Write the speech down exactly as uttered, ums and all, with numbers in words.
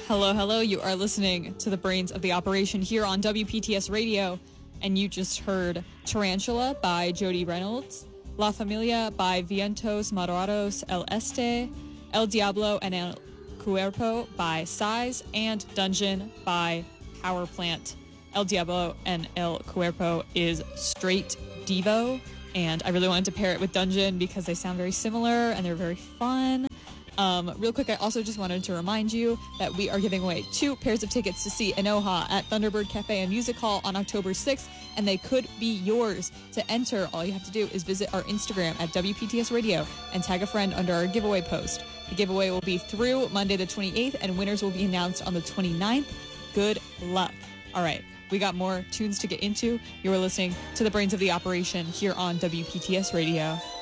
Hello, hello. You are listening to the Brains of the Operation here on W P T S Radio, and you just heard Tarantula by Jody Reynolds, La Familia by Vientos Moderados El Este, El Diablo and El Cuerpo by Size, and Dungeon by Power Plant. El Diablo and El Cuerpo is straight Devo, and I really wanted to pair it with Dungeon because they sound very similar and they're very fun. Um, real quick, I also just wanted to remind you that we are giving away two pairs of tickets to see Enoha at Thunderbird Cafe and Music Hall on October sixth, and they could be yours. To enter, all you have to do is visit our Instagram at W P T S Radio and tag a friend under our giveaway post. The giveaway will be through Monday the twenty-eighth, and winners will be announced on the twenty-ninth. Good luck. All right, we got more tunes to get into. You are listening to the Brains of the Operation here on W P T S Radio.